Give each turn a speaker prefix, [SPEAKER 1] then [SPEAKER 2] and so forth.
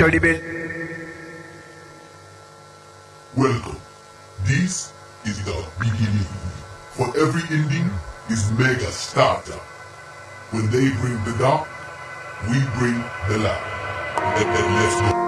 [SPEAKER 1] study bell.
[SPEAKER 2] Welcome. This is the beginning. For every ending is mega starter. When they bring the dark, we bring the light. Let's go.